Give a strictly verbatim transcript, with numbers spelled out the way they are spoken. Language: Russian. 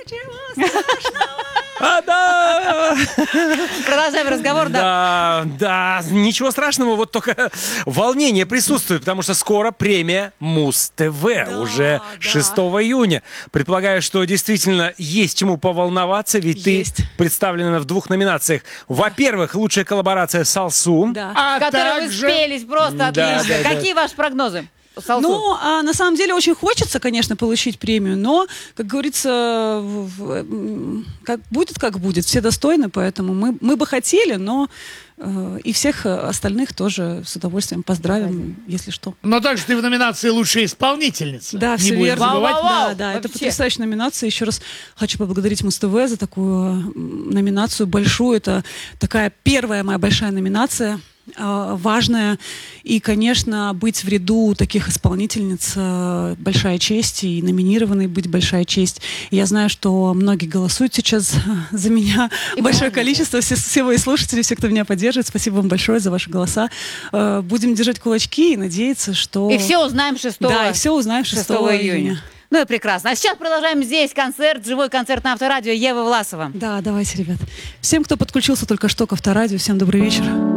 Ничего страшного. А, да. Продолжаем разговор, да. Да, да, ничего страшного, вот только волнение присутствует, потому что скоро премия Муз-ТВ, Да, уже да. шестого июня. Предполагаю, что действительно есть чему поволноваться, ведь Есть. ты представлена в двух номинациях. Во-первых, лучшая коллаборация с Алсу. Да. А Которые вы также... спелись просто Да, отлично. да, да. Какие ваши прогнозы? Салсу? Ну, а на самом деле очень хочется, конечно, получить премию, но, как говорится, в- в- м, как будет, как будет. Все достойны, поэтому мы, мы бы хотели, но э, и всех остальных тоже с удовольствием поздравим, если что. Но также ты в номинации «Лучшая исполнительница». Да, Не все будем верно. забывать. Вау, вау, Да, да, это вообще. потрясающая номинация. Еще раз хочу поблагодарить Муз-ТВ за такую м, номинацию большую. Это такая первая моя большая номинация, э, важная. И, конечно, быть в ряду таких исполнительниц э, большая честь, и номинированной быть большая честь. И я знаю, что многие голосуют сейчас за меня. И Большое правильно, количество, все, все мои слушатели, все, кто меня поддерживает. Спасибо вам большое за ваши голоса. Э, будем держать кулачки и надеяться, что... И все узнаем шестого Да, и все узнаем шестого июня. Ну и прекрасно. А сейчас продолжаем здесь концерт, живой концерт на Авторадио. Ева Власова. Да, давайте, ребят. Всем, кто подключился только что к Авторадио, всем добрый вечер.